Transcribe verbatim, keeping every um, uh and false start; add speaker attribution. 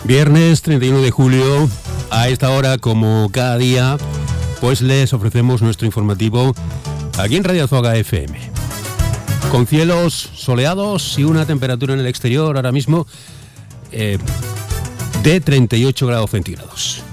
Speaker 1: Viernes treinta y uno de julio, a esta hora, como cada día, pues les ofrecemos nuestro informativo aquí en Radio Azuaga F M. Con cielos soleados y una temperatura en el exterior ahora mismo eh, de treinta y ocho grados centígrados.